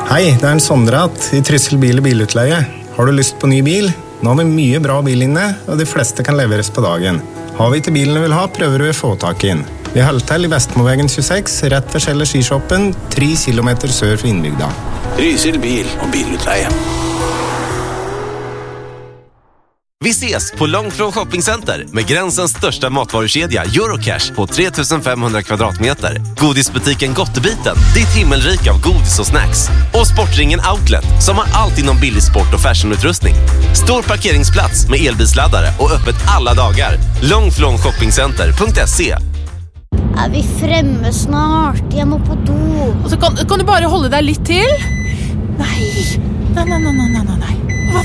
Hei, det en Sondrat I Trysil bil- og bilutleie. Har du lyst på ny bil? Nå har vi mye bra bil inne, og de fleste kan leveres på dagen. Har vi ikke bilen du vil ha, prøver vi å få tak I den. Vi holder til I Vestmovegen 26, rett ved Kjeller skishoppen, 3 kilometer sør for innbygda. Trysil bil- og bilutleie. Vi ses på Långflon shoppingcenter med gränsens största matvarukedja Eurocash på 3500 kvadratmeter. Godisbutiken Gottebiten, ditt himmelrik av godis och snacks. Och Sportringen Outlet som har allt inom billig sport- och fashionutrustning. Stor parkeringsplats med elbilsladdare och öppet alla dagar. Långflonshoppingcenter.se. Vi fremme snart? Jeg må på do. Og så kan du bare holde deg litt til? Nei. Hva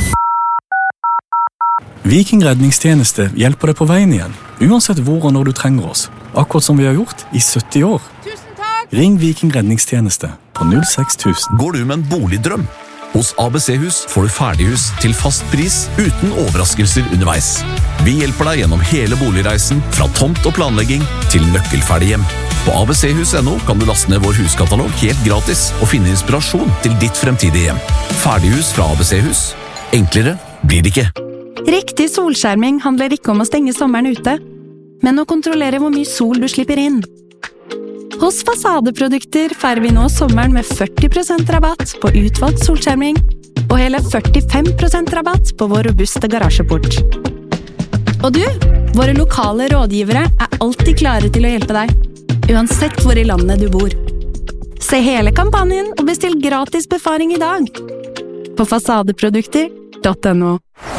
Viking redningstjeneste hjelper deg på veien igjen, uansett hvor og når du trenger oss. Akkurat som vi har gjort I 70 år. Tusen takk! Ring Viking redningstjeneste på 06000. Går du med en boligdrøm? Hos ABC-hus får du ferdighus til fast pris uten overraskelser underveis. Vi hjelper deg gjennom hele boligreisen, fra tomt og planlegging til nøkkelferdig hjem. På abchus.no kan du laste ned vår huskatalog helt gratis og finne inspirasjon til ditt fremtidige hjem. Ferdighus fra ABC-hus. Enklere blir det ikke. Riktig solskjerming handler ikke om å stenge sommeren ute, men å kontrollere hvor mye sol du slipper inn. Hos Fasadeprodukter feirer vi nå sommeren med 40% rabatt på utvalgt solskjerming, og hele 45% rabatt på vår robuste garasjeport. Og du, våre lokale rådgivere alltid klare til å hjelpe deg, uansett hvor I landet du bor. Se hele kampanjen og bestill gratis befaring I dag på fasadeprodukter.no.